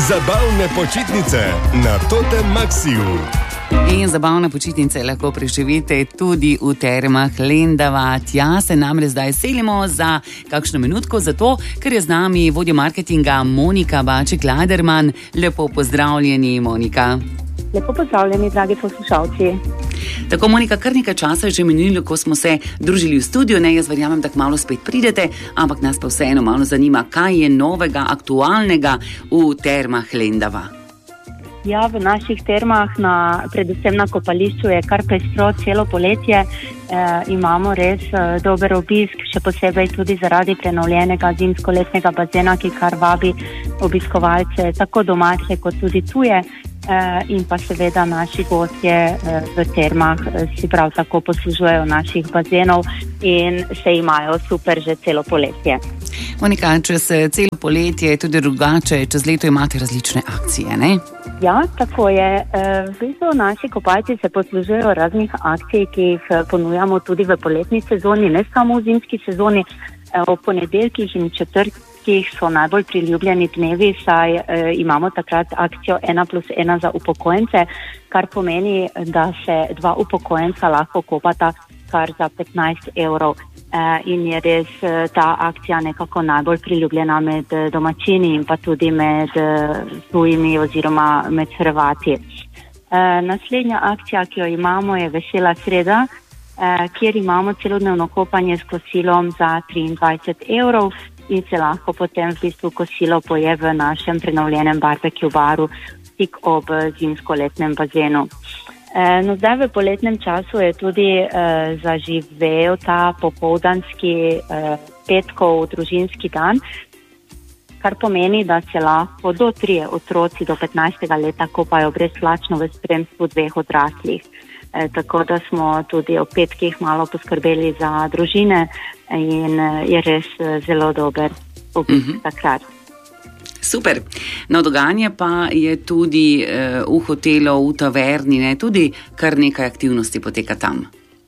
Zabavne počitnice na Totem Maxiju. In zabavne počitnice lahko preživite tudi v termah Lendava. Tja se namreč zdaj selimo za kakšno minutko, zato ker je z nami vodja marketinga Monika Baček-Laderman. Lepo pozdravljeni, Monika. Lepo pozdravljeni, dragi poslušalci. Tako, Monika, kar nekaj časa je že minilo, ko smo se družili v studiu. Ne, jaz verjamem, da kmalu spet pridete, ampak nas pa vseeno malo zanima, kaj je novega, aktualnega v termah Lendava. Ja, v naših termah, predvsem na kopališču, je kar pestro celo poletje. Imamo res dober obisk, še posebej tudi zaradi prenovljenega zimsko-letnega bazena, ki kar vabi obiskovalce, tako domače kot tudi tuje. In pa seveda naši gostje v termah si prav tako poslužujejo naših bazenov in se imajo super že celo poletje. Monika, čez celo poletje je tudi drugače, čez leto imate različne akcije, ne? Ja, tako je. V bistvu naši kopalci se poslužujejo raznih akcij, ki jih ponujamo tudi v poletni sezoni, ne samo v zimski sezoni. V ponedeljkih in četrtkih so najbolj priljubljeni dnevi, saj imamo takrat akcijo 1+1 za upokojence, kar pomeni, da se 2 upokojenca lahko kopata kar za 15 evrov. In je res ta akcija nekako najbolj priljubljena med domačini in pa tudi med tujimi oziroma med Hrvati. Naslednja akcija, ki jo imamo, je Vesela sreda, kjer imamo celodnevno kopanje s kosilom za 23 evrov in se lahko potem v bistvu kosilo poje v našem prenovljenem barbecue baru tik ob zimsko-letnem bazenu. No, zdaj v poletnem času je tudi zaživel ta popoldanski petkov družinski dan, kar pomeni, da se lahko do 3 otroci do 15. leta kopajo brezplačno v spremstvu 2 odraslih. Tako da smo tudi ob petkih malo poskrbeli za družine in je res zelo dober obisk takrat. Super. No, dogajanje pa je tudi v hotelu, v taverni, ne? Tudi kar nekaj aktivnosti poteka tam.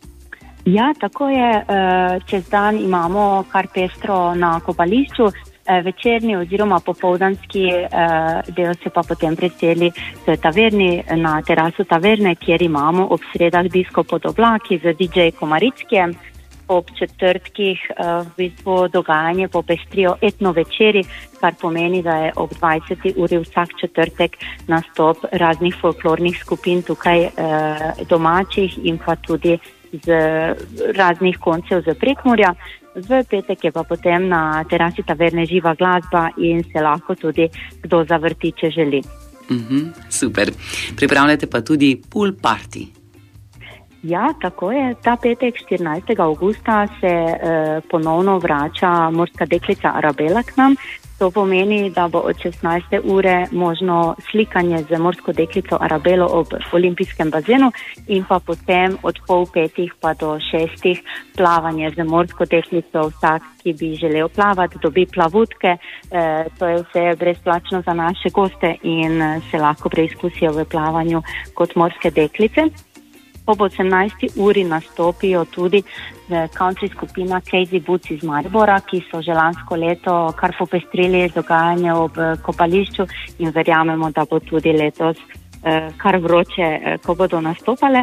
Ja, tako je. Čez dan imamo kar pestro na kopališču, večerni oziroma popoldanski del se pa potem preseli v taverni, na terasu taverne, kjer imamo ob sredah disko pod oblaki z DJ Komarickijem. Ob četrtkih v bistvu dogajanje popestrijo etno večeri, kar pomeni, da je ob 20. uri vsak četrtek nastop raznih folklornih skupin tukaj domačih in pa tudi z raznih koncev z Prekmurja. V petek je pa potem na terasi taverne živa glasba in se lahko tudi kdo zavrti, če želi. Super. Pripravljate pa tudi pool party. Ja, tako je. Ta petek 14. augusta se ponovno vrača morska deklica Arabela k nam. To pomeni, da bo od 16. ure možno slikanje z morsko deklico Arabelo ob olimpijskem bazenu in pa potem od 4:30 pa do 6. plavanje z morsko deklico. Vsak, ki bi želel plavati, dobi plavutke. To je vse brezplačno za naše goste in se lahko preizkusijo v plavanju kot morske deklice. Ob 18. uri nastopijo tudi country skupina Crazy Boots iz Maribora, ki so že lansko leto kar popestrili dogajanje ob kopališču in verjamemo, da bo tudi letos kar vroče, ko bodo nastopale.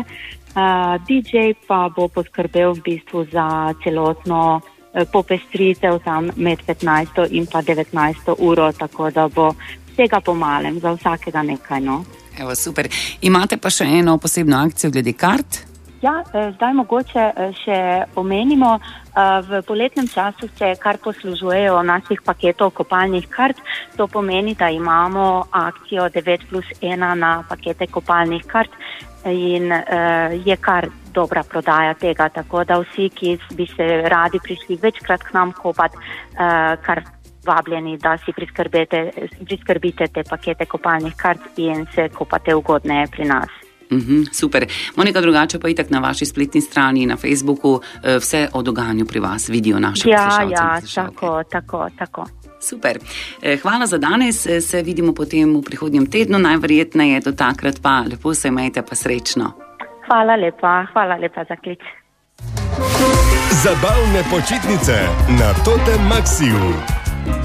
DJ pa bo poskrbel v bistvu za celotno popestritev tam med 15. in pa 19. uro, tako da bo vsega po malem, za vsakega nekaj, no. Evo, super. Imate pa še eno posebno akcijo glede kart? Ja, zdaj mogoče še omenimo. V poletnem času se kar poslužujejo naših paketov kopalnih kart. To pomeni, da imamo akcijo 9+1 na pakete kopalnih kart in je kar dobra prodaja tega, tako da vsi, ki bi se radi prišli večkrat k nam kopati, kar vabljeni, da si priskrbite te pakete kopalnih kart in se kopate ugodneje pri nas. Super. Monika, drugače pa itak na vaši spletni strani, na Facebooku, vse o dogajanju pri vas vidijo naši poslušalci. Ja, tako. Super. Hvala za danes, se vidimo potem v prihodnjem tednu, najverjetneje do takrat pa lepo se imejte pa srečno. Hvala lepa za klic. Zabavne počitnice na Totem Maxiju.